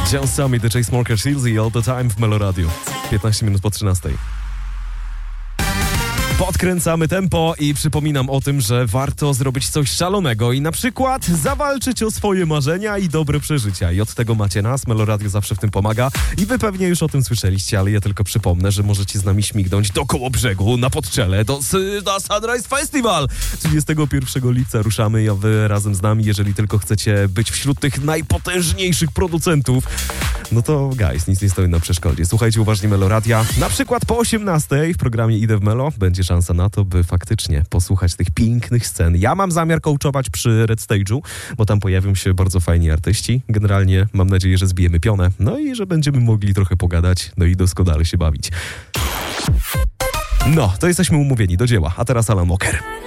John Summit, The Chainsmokers, Hills i All The Time w Melo Radio. 15 minut po 13. Podkręcamy tempo i przypominam o tym, że warto zrobić coś szalonego i na przykład zawalczyć o swoje marzenia i dobre przeżycia. I od tego macie nas, Melo Radio zawsze w tym pomaga i wy pewnie już o tym słyszeliście, ale ja tylko przypomnę, że możecie z nami śmignąć do Kołobrzegu, na Podczele, na Sunrise Festival. 31 lipca ruszamy, a wy razem z nami, jeżeli tylko chcecie być wśród tych najpotężniejszych producentów, no to guys, nic nie stoi na przeszkodzie. Słuchajcie uważnie Melo Radia. Na przykład po 18 w programie Idę w Melo będzie szansa na to, by faktycznie posłuchać tych pięknych scen. Ja mam zamiar coachować przy Red Stage'u, bo tam pojawią się bardzo fajni artyści. Generalnie mam nadzieję, że zbijemy pionę, no i że będziemy mogli trochę pogadać, no i doskonale się bawić. No, to jesteśmy umówieni, do dzieła. A teraz Alan Walker.